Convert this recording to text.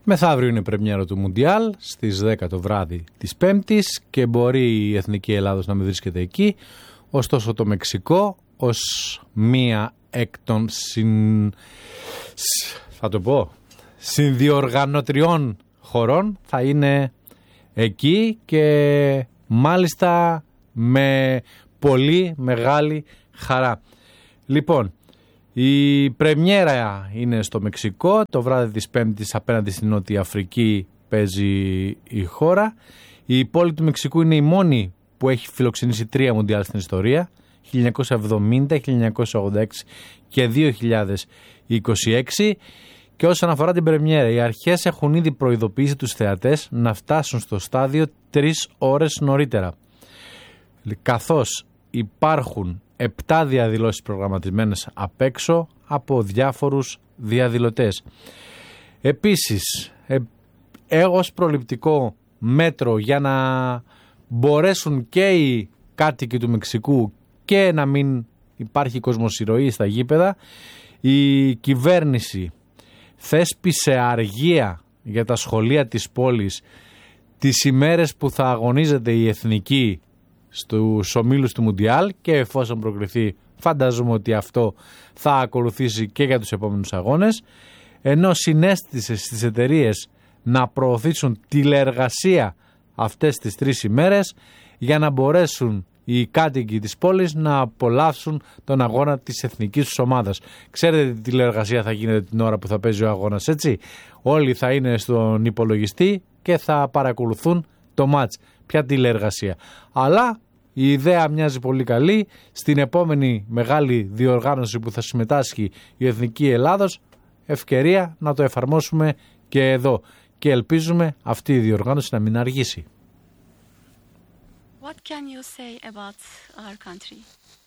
Μεθαύριο είναι πρεμιέρα του Μουντιάλ στις 10 το βράδυ της Πέμπτης και μπορεί η Εθνική Ελλάδος να μην βρίσκεται εκεί. Ωστόσο το Μεξικό ως μία εκ των συνδιοργανωτριών χωρών θα είναι εκεί και μάλιστα με πολύ μεγάλη χαρά. Λοιπόν, η πρεμιέρα είναι στο Μεξικό, το βράδυ της Πέμπτης απέναντι στην Νότια Αφρική παίζει η χώρα. Η πόλη του Μεξικού είναι η μόνη που έχει φιλοξενήσει 3 Μουντιάλ στην ιστορία, 1970, 1986 και 2026. Και όσον αφορά την πρεμιέρα, οι αρχές έχουν ήδη προειδοποιήσει τους θεατές να φτάσουν στο στάδιο 3 ώρες νωρίτερα, καθώς υπάρχουν 7 διαδηλώσεις προγραμματισμένες απ' έξω από διάφορους διαδηλωτές. Επίσης, ως προληπτικό μέτρο για να μπορέσουν και οι κάτοικοι του Μεξικού και να μην υπάρχει κοσμοσυρωή στα γήπεδα, η κυβέρνηση θέσπισε αργία για τα σχολεία της πόλης τις ημέρες που θα αγωνίζεται η εθνική στους ομίλους του Μουντιάλ, και εφόσον προκριθεί φαντάζομαι ότι αυτό θα ακολουθήσει και για τους επόμενους αγώνες, ενώ συνέστησε στις εταιρείες να προωθήσουν τηλεεργασία αυτές τις 3 ημέρες για να μπορέσουν οι κάτοικοι της πόλης να απολαύσουν τον αγώνα της εθνικής τους ομάδας. Ξέρετε τι τηλεεργασία θα γίνεται την ώρα που θα παίζει ο αγώνας, έτσι? Όλοι θα είναι στον υπολογιστή και θα παρακολουθούν το μάτς. Ποια τηλεεργασία? Αλλά η ιδέα μοιάζει πολύ καλή. Στην επόμενη μεγάλη διοργάνωση που θα συμμετάσχει η Εθνική Ελλάδος, ευκαιρία να το εφαρμόσουμε και εδώ. Και ελπίζουμε αυτή η διοργάνωση να μην αργήσει. What can you say about our country?